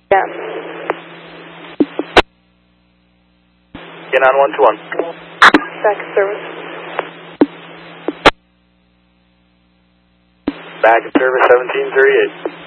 Yeah. Get on 121. Back in service. Back in service 1738.